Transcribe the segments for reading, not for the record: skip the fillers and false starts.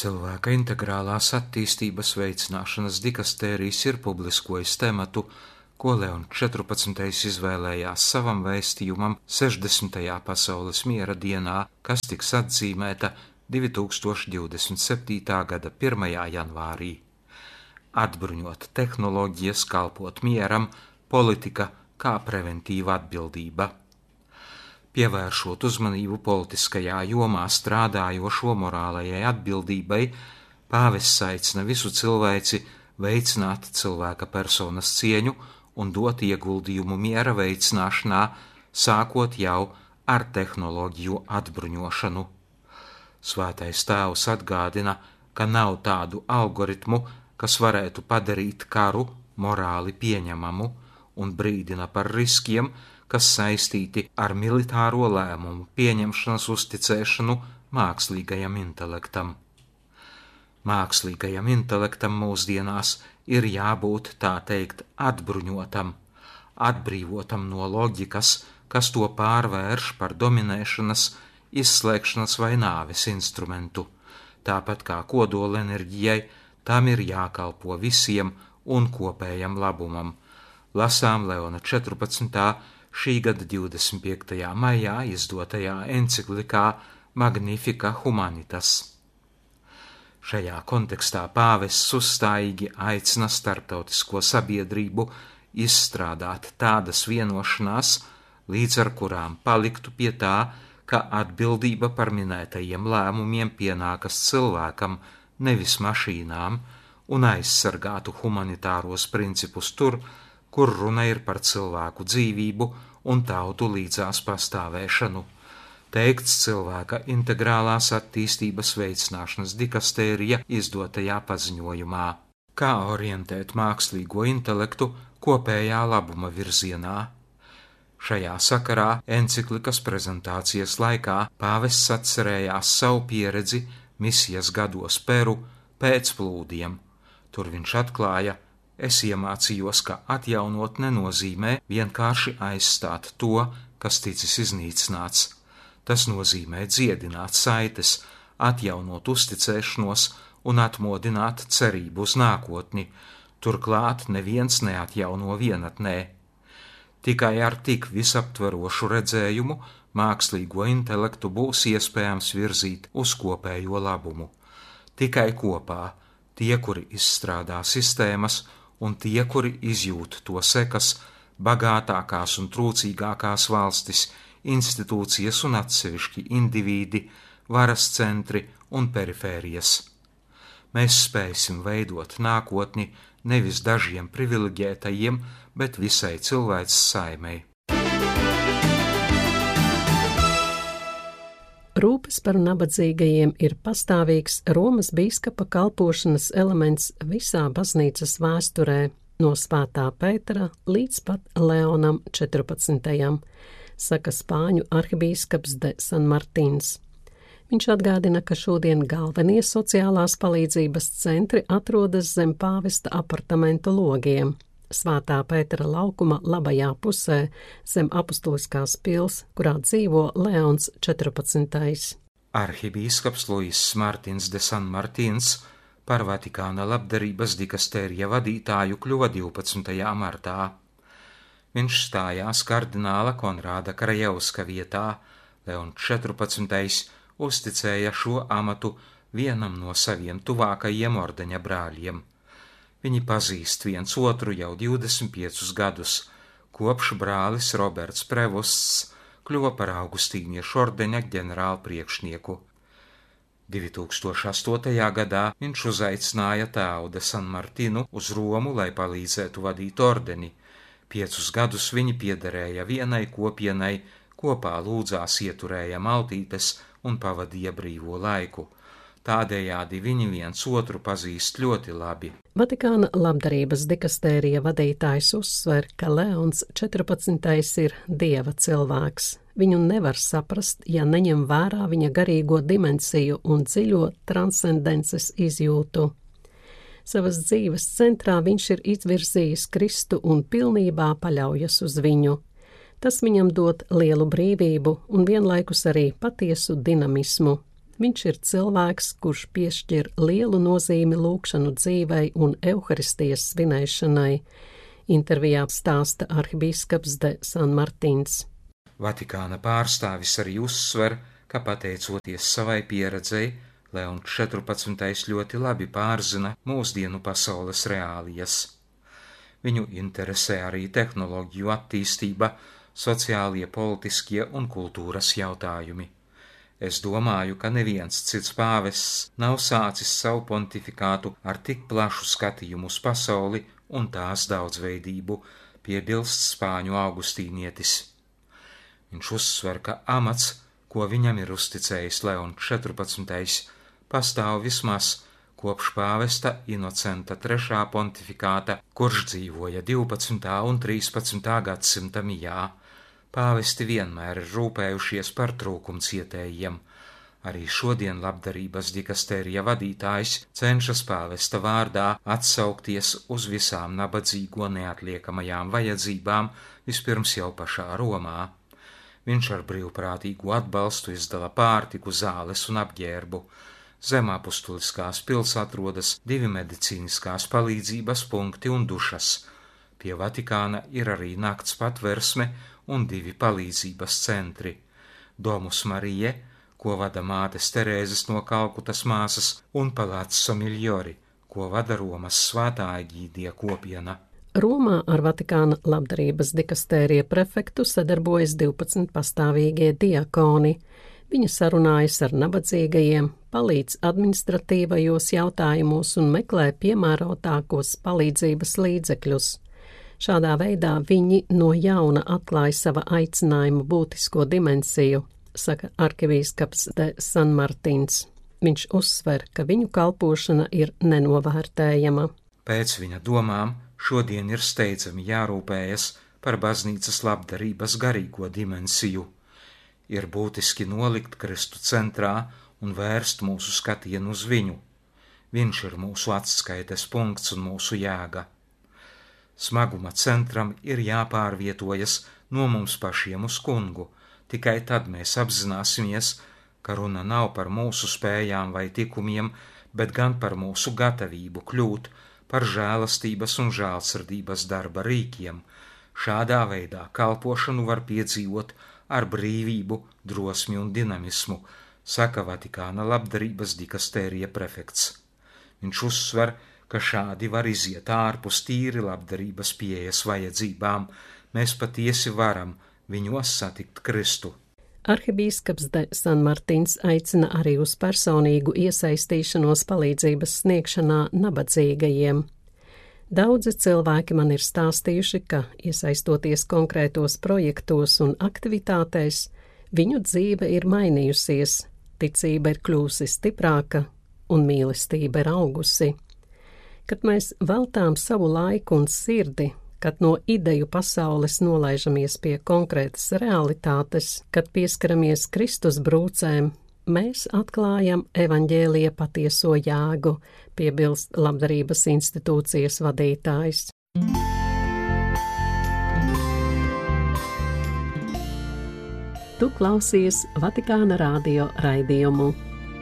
Cilvēka integrālās attīstības veicināšanas dikastērijas ir publiskojis tematu, ko Leons 14. izvēlējās savam vēstījumam 60. pasaules miera dienā, kas tiks atzīmēta 2027. gada 1. janvārī. Atbruņot tehnoloģijas, kalpot mieram, politika kā preventīva atbildība. Pievēršot uzmanību politiskajā jomā strādājošo morālajai atbildībai, pāvests aicina visu cilvēci veicināt cilvēka personas cieņu un dot ieguldījumu miera veicināšanā, sākot jau ar tehnoloģiju atbruņošanu. Svētais tēvs atgādina, ka nav tādu algoritmu, kas varētu padarīt karu morāli pieņemamu, un brīdina par riskiem, kas saistīti ar militāro lēmumu pieņemšanas uzticēšanu mākslīgajam intelektam. Mākslīgajam intelektam mūsdienās ir jābūt, tā teikt, atbruņotam, atbrīvotam no loģikas, kas to pārvērš par dominēšanas, izslēgšanas vai nāves instrumentu. Tāpat kā kodolenerģijai, tam ir jākalpo visiem un kopējam labumam. Lasām Leona 14. šī gada 25. maijā izdotajā enciklikā Magnifica Humanitas. Šajā kontekstā pāvests uzstājīgi aicina starptautisko sabiedrību izstrādāt tādas vienošanās, līdz ar kurām paliktu pie tā, ka atbildība par minētajiem lēmumiem pienākas cilvēkam, nevis mašīnām, un aizsargātu humanitāros principus tur, kur runa ir par cilvēku dzīvību un tautu līdzās pastāvēšanu, teikts cilvēka integrālās attīstības veicināšanas dikastērija izdotajā paziņojumā. Kā orientēt mākslīgo intelektu kopējā labuma virzienā? Šajā sakarā enciklikas prezentācijas laikā pāvests atcerējās savu pieredzi misijas gados Peru pēc plūdiem. Tur viņš atklāja: es iemācījos, ka atjaunot nenozīmē vienkārši aizstāt to, kas ticis iznīcināts. Tas nozīmē dziedināt saites, atjaunot uzticēšanos un atmodināt cerību uz nākotni. Turklāt neviens neatjauno vienatnē. Tikai ar tik visaptverošu redzējumu mākslīgo intelektu būs iespējams virzīt uz kopējo labumu. Tikai kopā tie, kuri izstrādā sistēmas, un tie, kuri izjūt to sekas, bagātākās un trūcīgākās valstis, institūcijas un atsevišķi indivīdi, varas centri un perifērijas. Mēs spēsim veidot nākotni nevis dažiem privileģētajiem, bet visai cilvēces saimei. Rūpes par nabadzīgajiem ir pastāvīgs Romas bīskapa kalpošanas elements visā baznīcas vēsturē, no Svētā Pētera līdz pat Leonam 14., saka spāņu arhibīskaps de San Martins. Viņš atgādina, ka šodien galvenie sociālās palīdzības centri atrodas zem pāvesta apartamentu logiem, Svētā Pētera laukuma labajā pusē, zem apustuliskās pils, kurā dzīvo Leons 14. Arhibīskaps Luis Martins de San Martins par Vatikāna labdarības dikastērija vadītāju kļuva 12. martā. Viņš stājās kardināla Konrāda Krajevska vietā. Leons 14. uzticēja šo amatu vienam no saviem tuvākajiem ordeņa brāļiem. Viņi pazīst viens otru jau 25 gadus, kopš brālis Roberts Prevosts kļuva par augustīniešu ordeņa ģenerāla priekšnieku. 2008. gadā viņš uzaicināja tēvu de San Martinu uz Romu, lai palīdzētu vadīt ordeni. 5 gadus viņi piederēja vienai kopienai, kopā lūdzās, ieturēja maltītes un pavadīja brīvo laiku. Tādējādi viņi viens otru pazīst ļoti labi. Vatikāna labdarības dikastērija vadītājs uzsver, ka Leons 14. ir Dieva cilvēks. Viņu nevar saprast, ja neņem vērā viņa garīgo dimensiju un dziļo transcendences izjūtu. Savas dzīves centrā viņš ir izvirzījis Kristu un pilnībā paļaujas uz viņu. Tas viņam dod lielu brīvību un vienlaikus arī patiesu dinamismu. Viņš ir cilvēks, kurš piešķir lielu nozīmi lūgšanu dzīvei un evaharistijas svinēšanai. Intervijā stāsta arhibīskaps de San Martins. Vatikāna pārstāvis arī uzsver, ka pateicoties savai pieredzei, Leons 14. ļoti labi pārzina mūsdienu pasaules reālijas. Viņu interesē arī tehnoloģiju attīstība, sociālie, politiskie un kultūras jautājumi. Es domāju, ka neviens cits pāvests nav sācis savu pontifikātu ar tik plašu skatījumu uz pasauli un tās daudzveidību, piebilst spāņu augustīnietis. Viņš uzsver, ka amats, ko viņam ir uzticējis Leons 14. pastāv vismaz kopš pāvesta Inocenta III. Pontifikāta, kurš dzīvoja 12. un 13. gadsimta mijā. Pāvesti vienmēr ir rūpējušies par trūkumcietējiem. Arī šodien labdarības dikastērija vadītājs cenšas pāvesta vārdā atsaukties uz visām nabadzīgo neatliekamajām vajadzībām, vispirms jau pašā Romā. Viņš ar brīvprātīgu atbalstu izdala pārtiku, zāles un apģērbu. Zem apustuliskās pils atrodas 2 medicīniskās palīdzības punkti un dušas. Pie Vatikāna ir arī nakts patversme un 2 palīdzības centri – Domus Marije, ko vada mātes Terēzes no Kalkutas māsas, un Palazzo Migliori, ko vada Romas Svētā Eģīdija kopiena. Romā ar Vatikāna labdarības dikastērija prefektu sadarbojas 12 pastāvīgie diakoni. Viņa sarunājas ar nabadzīgajiem, palīdz administratīvajos jautājumos un meklē piemērotākos palīdzības līdzekļus. Šādā veidā viņi no jauna atklāja sava aicinājuma būtisko dimensiju, saka arhivīskaps de San Martins. Viņš uzsver, ka viņu kalpošana ir nenovērtējama. Pēc viņa domām šodien ir steidzami jārūpējas par baznīcas labdarības garīgo dimensiju. Ir būtiski nolikt Kristu centrā un vērst mūsu skatienu uz viņu. Viņš ir mūsu atskaites punkts un mūsu jēga. Smaguma centram ir jāpārvietojas no mums pašiem uz kungu, tikai tad mēs apzināsimies, ka runa nav par mūsu spējām vai tikumiem, bet gan par mūsu gatavību kļūt par žēlastības un žēlsirdības darba rīkiem. Šādā veidā kalpošanu var piedzīvot ar brīvību, drosmi un dinamismu, saka Vatikāna labdarības dikastērija prefekts. Viņš uzsver, ka šādi var iziet ārpus tīri labdarības pieejas vajadzībām, mēs patiesi varam viņos satikt Kristu. Arhibīskaps de San Martins aicina arī uz personīgu iesaistīšanos palīdzības sniegšanā nabadzīgajiem. Daudzi cilvēki man ir stāstījuši, ka, iesaistoties konkrētos projektos un aktivitātēs, viņu dzīve ir mainījusies, ticība ir kļūsi stiprāka un mīlestība ir augusi. Kad mēs veltām savu laiku un sirdi, kad no ideju pasaules nolaižamies pie konkrētas realitātes, kad pieskaramies Kristus brūcēm, mēs atklājam evaņģēlija patieso jēgu, piebilst labdarības institūcijas vadītājs. Tu klausies Vatikāna radio raidījumu.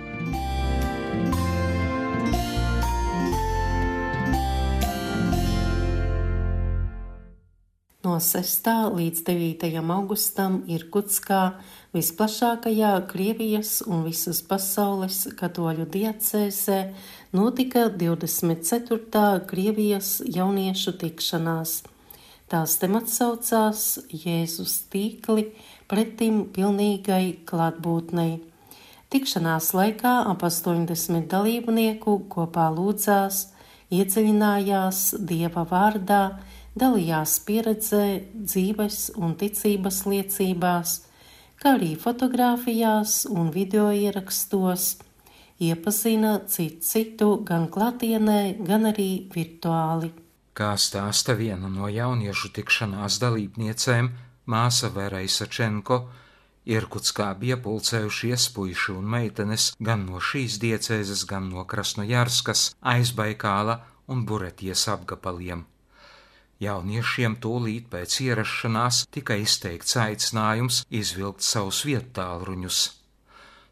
No 6. līdz 9. augustam Irkutskā, visplašākajā Krievijas un visas pasaules katoļu diecēzē, notika 24. Krievijas jauniešu tikšanās. Tās temats saucās Jēzus tīkli pretim pilnīgai klātbūtnei. Tikšanās laikā ap 80 dalībnieku kopā lūdzās, iedziļinājās Dieva vārdā, dalījās pieredzē, dzīves un ticības liecībās, kā arī fotogrāfijās un video ierakstos, iepazina citu gan klātienē, gan arī virtuāli. Kā stāsta viena no jauniešu tikšanās dalībniecēm, māsa Vera Isačenko, Irkutskā bija pulcējušies puiši un meitenes gan no šīs diecēzes, gan no Krasnojarskas, Aizbaikāla un Buretijas apgabaliem. Jauniešiem tūlīt pēc ierašanās tika izteikts aicinājums izvilkt savus viettālruņus.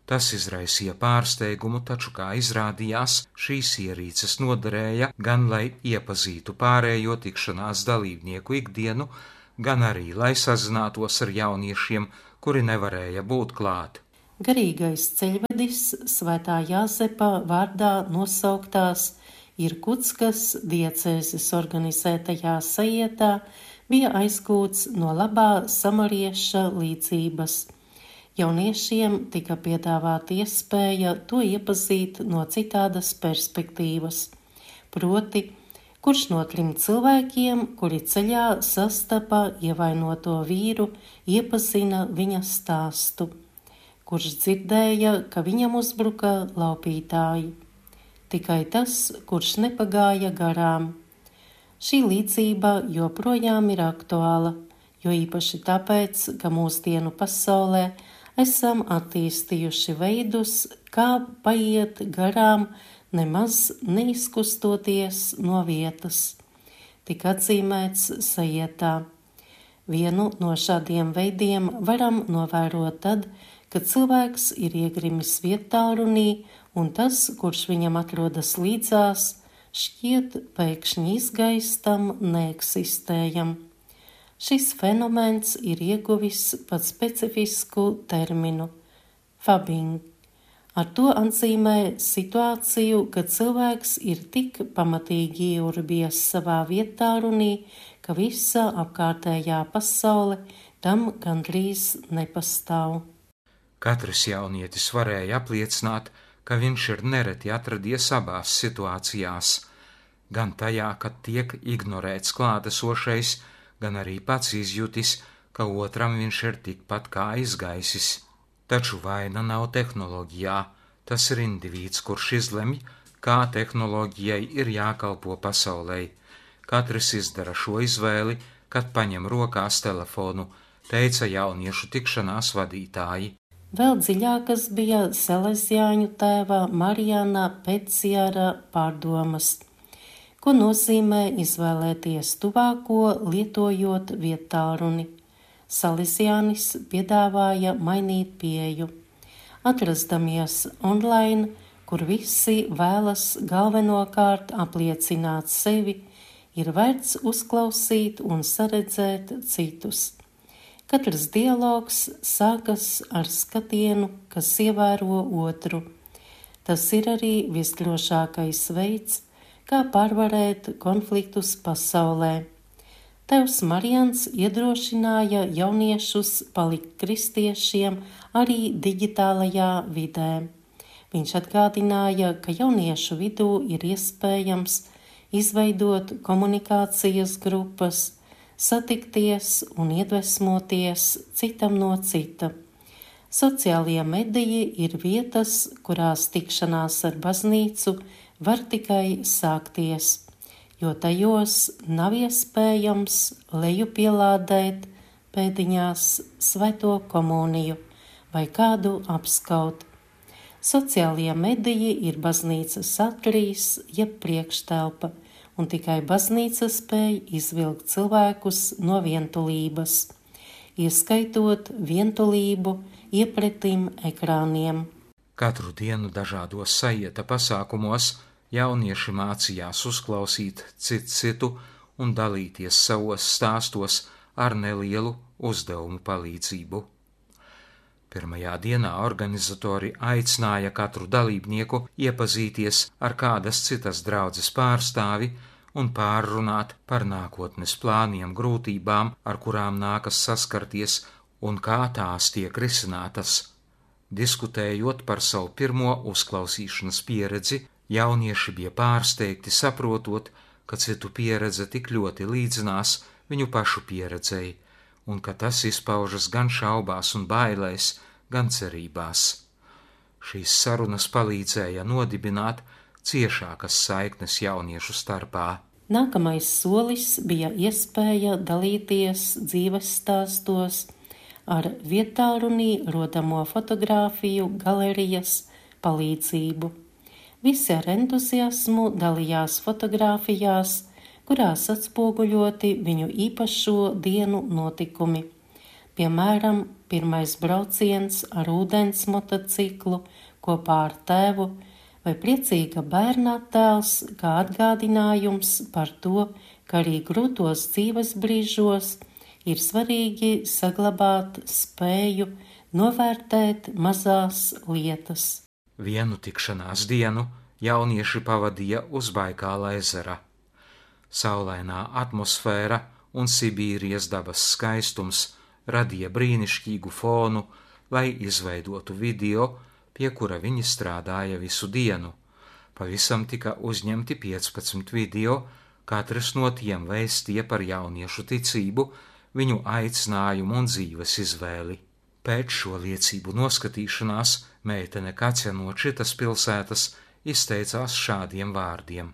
Tas izraisīja pārsteigumu, taču, kā izrādījās, šīs ierīces noderēja gan, lai iepazītu pārējo tikšanās dalībnieku ikdienu, gan arī, lai sazinātos ar jauniešiem, kuri nevarēja būt klāt. Garīgais ceļvedis Svētā Jāzepa vārdā nosauktās Irkutskas diecēzes organizētajā sajietā bija aizgūts no labā samarieša līdzības. Jauniešiem tika piedāvāta iespēja to iepazīt no citādas perspektīvas, proti, kurš no 3 cilvēkiem, kuri ceļā sastapa ievainoto vīru, iepazina viņa stāstu, kurš dzirdēja, ka viņam uzbruka laupītāji. Tikai tas, kurš nepagāja garām. Šī līdzība joprojām ir aktuāla, jo īpaši tāpēc, ka mūsdienu pasaulē esam attīstījuši veidus, kā paiet garām, nemaz neizkustoties no vietas. Tik atzīmēts sajietā. Vienu no šādiem veidiem varam novērot tad, kad cilvēks ir iegrimis vietālrunī, un tas, kurš viņam atrodas līdzās, šķiet pēkšņi izgaistam, neeksistējam. Šis fenomens ir ieguvis pat specifisku terminu – fabbing. Ar to atzīmē situāciju, kad cilvēks ir tik pamatīgi iurbies savā vietālrunī, ka visa apkārtējā pasaule tam gandrīz nepastāv. Katrs jaunietis varēja apliecināt, ka viņš ir nereti atradies abās situācijās, gan tajā, kad tiek ignorēts klātesošais, gan arī pats izjutis, ka otram viņš ir tikpat kā izgaisis. Taču vaina nav tehnoloģijā, tas ir indivīds, kurš izlemj, kā tehnoloģijai ir jākalpo pasaulei. Katrs izdara šo izvēli, kad paņem rokās telefonu, teica jauniešu tikšanās vadītāji. Vēl dziļākas bija Salesiāņu tēva Marijana Peciara pārdomas. Ko nozīmē izvēlēties tuvāko, lietojot vietālruni? Salesiānis piedāvāja mainīt pieeju. Atrastamies online, kur visi vēlas galvenokārt apliecināt sevi, ir vērts uzklausīt un saredzēt citus. Katrs dialogs sākas ar skatienu, kas ievēro otru. Tas ir arī visdrošākais veids, kā pārvarēt konfliktus pasaulē. Tēvs Marijans iedrošināja jauniešus palikt kristiešiem arī digitālajā vidē. Viņš atgādināja, ka jauniešu vidū ir iespējams izveidot komunikācijas grupas, satikties un iedvesmoties citam no cita. Sociālie mediji ir vietas, kurās tikšanās ar baznīcu var tikai sākties, jo tajos nav iespējams lejupielādēt pēdiņās svēto komuniju vai kādu apskaut. Sociālie mediji ir baznīcas atrīs, jeb priekštelpa, un tikai baznīca spēj izvilkt cilvēkus no vientulības, ieskaitot vientulību iepretim ekrāniem. Katru dienu dažādos sajieta pasākumos jaunieši mācījās uzklausīt citu un dalīties savos stāstos ar nelielu uzdevumu palīdzību. Pirmajā dienā organizatori aicināja katru dalībnieku iepazīties ar kādas citas draudzes pārstāvi un pārrunāt par nākotnes plāniem, grūtībām, ar kurām nākas saskarties un kā tās tiek risinātas. Diskutējot par savu pirmo uzklausīšanas pieredzi, jaunieši bija pārsteigti saprotot, ka citu pieredze tik ļoti līdzinās viņu pašu pieredzei, un ka tas izpaužas gan šaubās un bailēs, gan cerībās. Šīs sarunas palīdzēja nodibināt ciešākas saiknes jauniešu starpā. Nākamais solis bija iespēja dalīties dzīves stāstos ar vietālrunī rodamo fotogrāfiju galerijas palīdzību. Visi ar entuziasmu dalījās fotogrāfijās, kurās atspoguļoti viņu īpašo dienu notikumi. piemēram, pirmais brauciens ar ūdens motociklu kopā ar tēvu, vai priecīga bērna attēls kā atgādinājums par to, ka arī grūtos dzīves brīžos ir svarīgi saglabāt spēju novērtēt mazās lietas. Vienu tikšanās dienu jaunieši pavadīja uz Baikāla ezera. Saulainā atmosfēra un Sibīrijas dabas skaistums radīja brīnišķīgu fonu, lai izveidotu video, pie kura viņi strādāja visu dienu. Pavisam tika uzņemti 15 video, katrs no tiem vēstīja par jauniešu ticību, viņu aicinājumu un dzīves izvēli. Pēc šo liecību noskatīšanās meitene Kaķa no Čitas pilsētas izteicās šādiem vārdiem: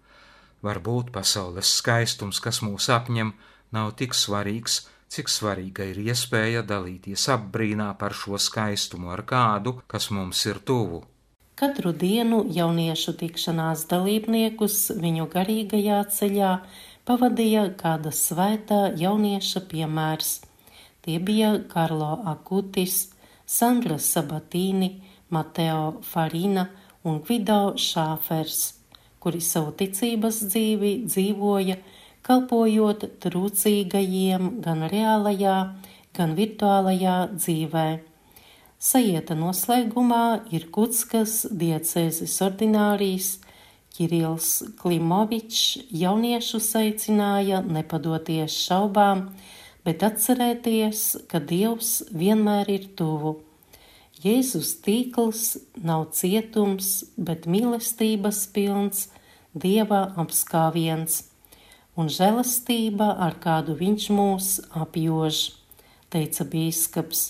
Varbūt pasaules skaistums, kas mūs apņem, nav tik svarīgs, cik svarīga ir iespēja dalīties apbrīnā par šo skaistumu ar kādu, kas mums ir tuvu. Katru dienu jauniešu tikšanās dalībniekus viņu garīgajā ceļā pavadīja kāda svētā jaunieša piemērs. Tie bija Karlo Akutis, Sandra Sabatīni, Mateo Farina un Gvido Šāfers, kuri savu ticības dzīvi dzīvoja, kalpojot trūcīgajiem gan reālajā, gan virtuālajā dzīvē. Sajieta noslēgumā ir Kutskas diecēzes ordinārijs Kirils Klimovičs jauniešus aicināja nepadoties šaubām, bet atcerēties, ka Dievs vienmēr ir tuvu. Jēzus tīkls nav cietums, bet mīlestības pilns Dieva apskāviens un žēlastība, ar kādu viņš mūs apjož, teica bīskaps.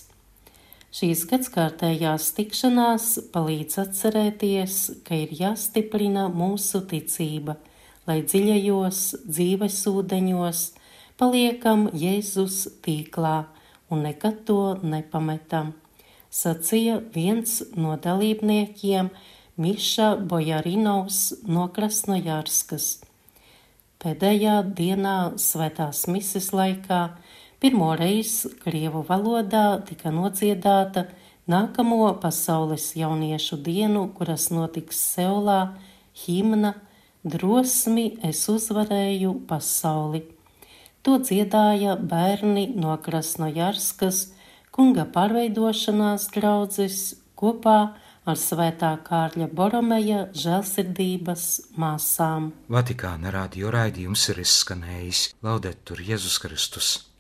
Šīs gadskārtējās tikšanās palīdz atcerēties, ka ir jāstiprina mūsu ticība, lai dziļajos dzīves ūdeņos paliekam Jēzus tīklā un nekad to nepametam, sacīja viens no dalībniekiem Miša Bojarinovs no Krasnojarskas. Pēdējā dienā svētās mises laikā pirmo reizi krievu valodā tika nodziedāta nākamo pasaules jauniešu dienu, kuras notiks Seulā, himna Drosmi es uzvarēju pasauli. To dziedāja bērni no Krasnojarskas kunga pārveidošanās draudzes kopā ar Svētā Kārļa Boromeja žēlsirdības māsām. Vatikāna radio raidījums ir izskanējis. Laudetur Jēzus Kristus!